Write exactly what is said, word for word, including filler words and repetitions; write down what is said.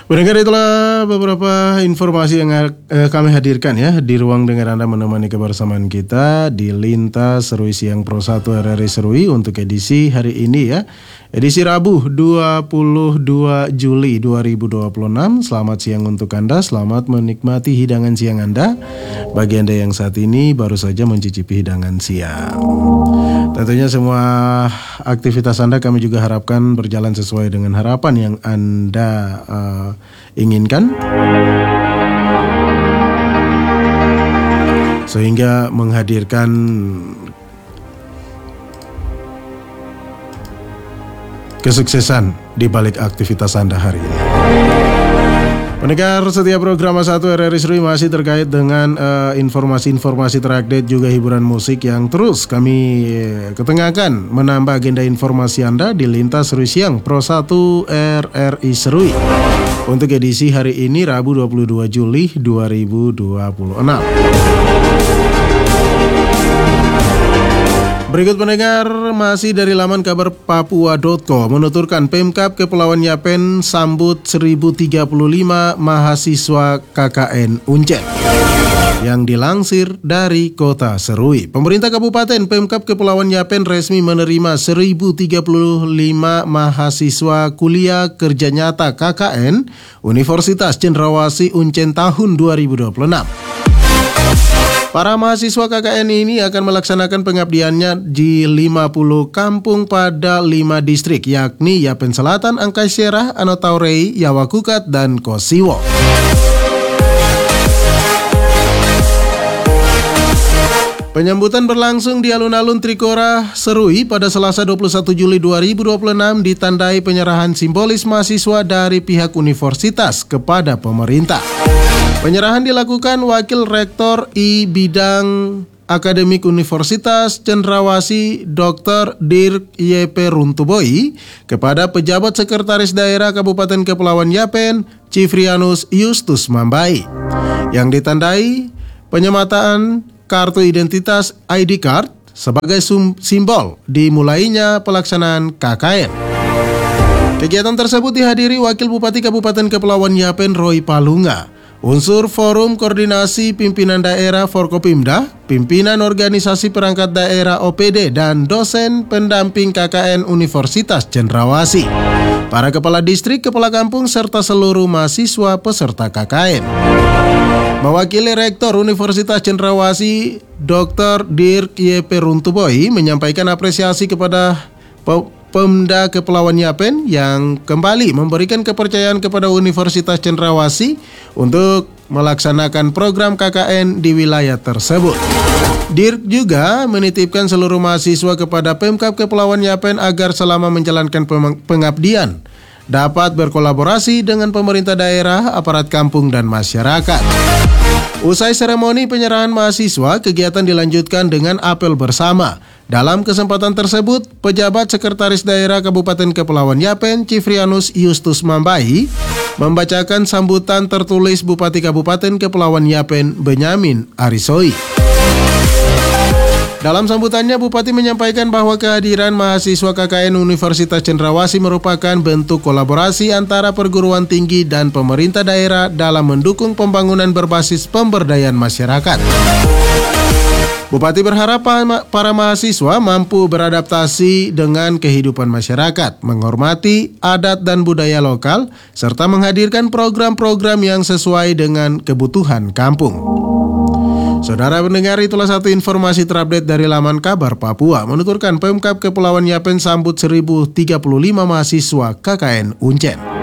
Pendengar, itulah beberapa informasi yang eh, kami hadirkan ya di ruang dengar Anda menemani kebersamaan kita di Lintas Serui Siang Pro satu R R I Serui untuk edisi hari ini ya. Edisi Rabu dua puluh dua Juli dua ribu dua puluh enam. Selamat siang untuk Anda, selamat menikmati hidangan siang Anda. Bagi Anda yang saat ini baru saja mencicipi hidangan siang, tentunya semua aktivitas Anda kami juga harapkan berjalan sesuai dengan harapan yang Anda uh, inginkan, sehingga menghadirkan kesuksesan di balik aktivitas Anda hari ini. Pendengar, setiap program satu R R I Serui masih terkait dengan uh, informasi-informasi terupdate juga hiburan musik yang terus kami uh, ketengahkan menambah agenda informasi Anda di Lintas Serui Siang Pro satu R R I Serui untuk edisi hari ini Rabu dua puluh dua Juli dua ribu dua puluh enam. Berikut pendengar masih dari laman kabar papua dot co menuturkan Pemkab Kepulauan Yapen sambut seribu tiga puluh lima mahasiswa K K N Uncen. Yang dilansir dari Kota Serui, pemerintah Kabupaten Pemkab Kepulauan Yapen resmi menerima seribu tiga puluh lima mahasiswa kuliah kerja nyata K K N Universitas Cendrawasih Uncen tahun dua ribu dua puluh enam. Para mahasiswa K K N ini akan melaksanakan pengabdiannya di lima puluh kampung pada lima distrik, yakni Yapen Selatan, Angkai Serah, Anotaurei, Yawakukat, dan Kosiwo. Penyambutan berlangsung di alun-alun Trikora Serui pada Selasa dua puluh satu Juli dua ribu dua puluh enam, ditandai penyerahan simbolis mahasiswa dari pihak universitas kepada pemerintah. Penyerahan dilakukan Wakil Rektor I Bidang Akademik Universitas Cendrawasih Doktor Dirk Y P Runtuboi kepada Pejabat Sekretaris Daerah Kabupaten Kepulauan Yapen Cifrianus Justus Mambai, yang ditandai penyemataan kartu identitas I D card sebagai simbol dimulainya pelaksanaan K K N. Kegiatan tersebut dihadiri Wakil Bupati Kabupaten Kepulauan Yapen Roy Palunga, unsur Forum Koordinasi Pimpinan Daerah Forkopimda, pimpinan Organisasi Perangkat Daerah O P D, dan dosen pendamping K K N Universitas Cendrawasih, para kepala distrik, kepala kampung, serta seluruh mahasiswa peserta K K N. Mewakili Rektor Universitas Cendrawasih, Doktor Dirk Y P Runtuboi menyampaikan apresiasi kepada Pemda Kepulauan Yapen yang kembali memberikan kepercayaan kepada Universitas Cendrawasih untuk melaksanakan program K K N di wilayah tersebut. Dirk juga menitipkan seluruh mahasiswa kepada Pemkab Kepulauan Yapen agar selama menjalankan pengabdian dapat berkolaborasi dengan pemerintah daerah, aparat kampung, dan masyarakat. Usai seremoni penyerahan mahasiswa, kegiatan dilanjutkan dengan apel bersama. Dalam kesempatan tersebut, Pejabat Sekretaris Daerah Kabupaten Kepulauan Yapen Cifrianus Justus Mambai membacakan sambutan tertulis Bupati Kabupaten Kepulauan Yapen Benyamin Arisoi. Dalam sambutannya, Bupati menyampaikan bahwa kehadiran mahasiswa K K N Universitas Cendrawasih merupakan bentuk kolaborasi antara perguruan tinggi dan pemerintah daerah dalam mendukung pembangunan berbasis pemberdayaan masyarakat. Bupati berharap para mahasiswa mampu beradaptasi dengan kehidupan masyarakat, menghormati adat dan budaya lokal, serta menghadirkan program-program yang sesuai dengan kebutuhan kampung. Saudara pendengar, itulah satu informasi terupdate dari laman kabar Papua menuturkan Pemkab Kepulauan Yapen sambut seribu tiga puluh lima mahasiswa K K N Uncen.